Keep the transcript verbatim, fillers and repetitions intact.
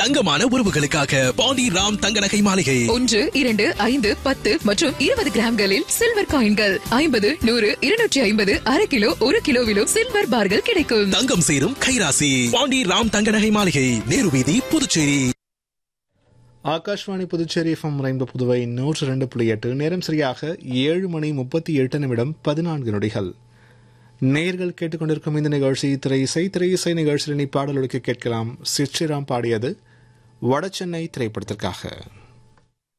தங்கமான உறவுகளுக்காக பாண்டி ராம் தங்க நகை மாளிகை. ஒன்று இரண்டு ஐந்து பத்து மற்றும் இருபது கிராம்களில் சில்வர் காயின்கள் ஐம்பது நூறு இருநூற்றி ஐம்பது அரை கிலோ ஒரு கிலோவிலும் சில்வர் பார்கள் கிடைக்கும். தங்கம் சேரும் கைராசி பாண்டி ராம் தங்க நகை மாளிகை, நேரு வீதி, புதுச்சேரி. ஆகாஷ்வாணி புதுச்சேரி எஃப்எம் ரெயின்போ புதுவை நூற்று ரெண்டு புள்ளி எட்டு. நேரம் சரியாக ஏழு மணி முப்பத்தி எட்டு நிமிடம் பதினான்கு நொடிகள். நேர்கள் கேட்டுக்கொண்டிருக்கும் இந்த நிகழ்ச்சி திரை இசை. திரை இசை நிகழ்ச்சியில் பாடலொலிக்க கேட்கலாம். சிற்றிராம் பாடியது வடசென்னை திரைப்படத்திற்காக.